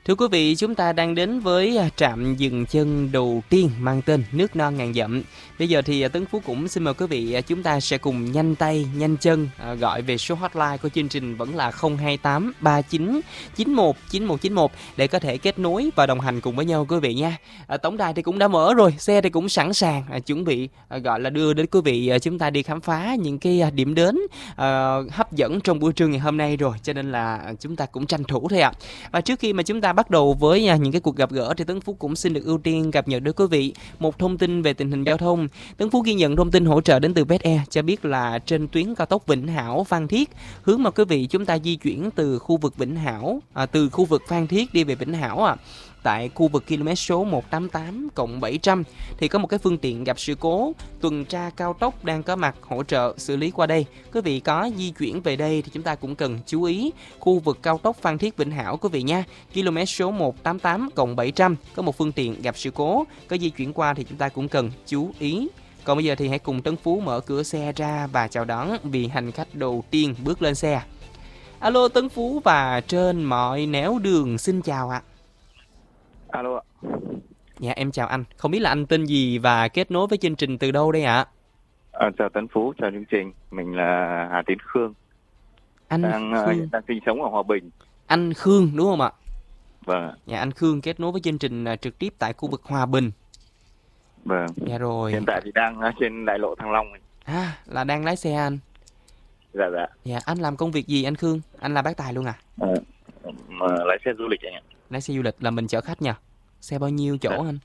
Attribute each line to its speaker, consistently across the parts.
Speaker 1: Thưa quý vị, chúng ta đang đến với trạm dừng chân đầu tiên mang tên Nước Non Ngàn Dặm. Bây giờ thì Tấn Phú cũng xin mời quý vị chúng ta sẽ cùng nhanh tay, nhanh chân gọi về số hotline của chương trình vẫn là 028 39 91 9191 để có thể kết nối và đồng hành cùng với nhau quý vị nha. Tổng đài thì cũng đã mở rồi, xe thì cũng sẵn sàng chuẩn bị gọi là đưa đến quý vị chúng ta đi khám phá những cái điểm đến hấp dẫn trong buổi trưa ngày hôm nay rồi, cho nên là chúng ta cũng tranh thủ thôi ạ. Và trước khi mà chúng ta bắt đầu với những cái cuộc gặp gỡ thì Tấn Phú cũng xin được ưu tiên cập nhật đến quý vị một thông tin về tình hình giao thông. Tấn Phú ghi nhận thông tin hỗ trợ đến từ BetAir cho biết là trên tuyến cao tốc Vĩnh Hảo Phan Thiết, hướng mà quý vị chúng ta di chuyển từ khu vực Vĩnh Hảo từ khu vực Phan Thiết đi về Vĩnh Hảo tại khu vực km số 188+700 thì có một cái phương tiện gặp sự cố, tuần tra cao tốc đang có mặt hỗ trợ xử lý qua đây. Quý vị có di chuyển về đây thì chúng ta cũng cần chú ý khu vực cao tốc Phan Thiết Vĩnh Hảo quý vị nha. Km số 188+700 có một phương tiện gặp sự cố, có di chuyển qua thì chúng ta cũng cần chú ý. Còn bây giờ thì hãy cùng Tấn Phú mở cửa xe ra và chào đón vị hành khách đầu tiên bước lên xe. Alo Tấn Phú và trên mọi nẻo đường, xin chào ạ.
Speaker 2: Alo ạ.
Speaker 1: Dạ em chào anh, không biết là anh tên gì và kết nối với chương trình từ đâu đây ạ?
Speaker 2: Chào Tấn Phú, chào chương trình. Mình là Hà Tiến Khương.
Speaker 1: Anh Khương.
Speaker 2: Đang sinh sống ở Hòa Bình.
Speaker 1: Anh Khương đúng không ạ?
Speaker 2: Vâng.
Speaker 1: Dạ anh Khương kết nối với chương trình trực tiếp tại khu vực Hòa Bình.
Speaker 2: Vâng.
Speaker 1: Dạ rồi.
Speaker 2: Hiện tại thì đang trên đại lộ Thăng Long.
Speaker 1: Là đang lái xe anh.
Speaker 2: Dạ.
Speaker 1: Dạ anh làm công việc gì anh Khương? Anh là bác tài luôn à?
Speaker 2: Lái xe du lịch anh ạ.
Speaker 1: Lái xe du lịch là mình chở khách nha. Xe bao nhiêu chỗ anh?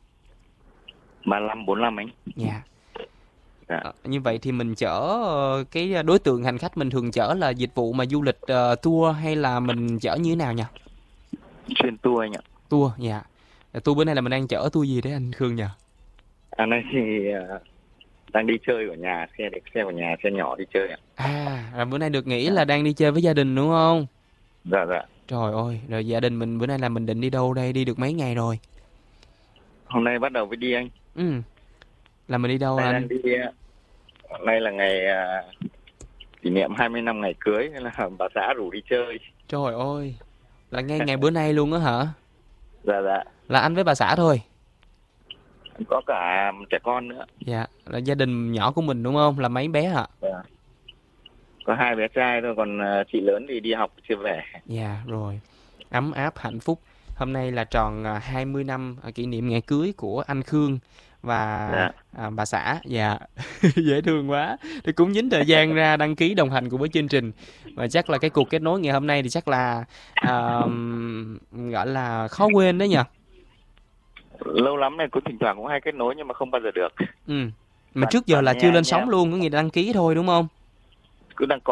Speaker 2: 35, 45 anh.
Speaker 1: Dạ.
Speaker 2: Dạ.
Speaker 1: Như vậy thì mình chở cái đối tượng hành khách mình thường chở là dịch vụ mà du lịch tour hay là mình chở như thế nào nhỉ?
Speaker 2: Chuyên tour anh ạ.
Speaker 1: Tour, dạ. Tour bữa nay là mình đang chở tour gì đấy anh Khương nhỉ?
Speaker 2: Nay thì đang đi chơi ở nhà, xe của nhà, xe nhỏ đi chơi ạ.
Speaker 1: Rồi bữa nay được nghỉ là đang đi chơi với gia đình đúng không?
Speaker 2: Dạ.
Speaker 1: Trời ơi, rồi gia đình mình bữa nay là mình định đi đâu đây? Đi được mấy ngày rồi?
Speaker 2: Hôm nay bắt đầu mới đi anh.
Speaker 1: Là mình đi đâu anh?
Speaker 2: Đang đi, nay là ngày kỷ niệm 20 năm ngày cưới nên là bà xã rủ đi chơi.
Speaker 1: Trời ơi, là ngay ngày bữa nay luôn á hả?
Speaker 2: Dạ.
Speaker 1: Là anh với bà xã thôi?
Speaker 2: Có cả trẻ con nữa.
Speaker 1: Dạ, là gia đình nhỏ của mình đúng không? Là mấy bé hả?
Speaker 2: Dạ. Có 2 bé trai thôi, còn chị lớn thì đi học chưa về.
Speaker 1: Dạ, rồi. Ấm áp, hạnh phúc. Hôm nay là tròn 20 năm kỷ niệm ngày cưới của anh Khương và bà xã. Dạ, dễ thương quá. Thì cũng dính thời gian ra đăng ký đồng hành cùng với chương trình. Và chắc là cái cuộc kết nối ngày hôm nay thì chắc là gọi là khó quên đấy nhỉ?
Speaker 2: Lâu lắm này thỉnh thoảng cũng hay kết nối nhưng mà không bao giờ được.
Speaker 1: Mà trước giờ là chưa lên sóng luôn, có nghĩa là đăng ký thôi đúng không?
Speaker 2: Cứ đang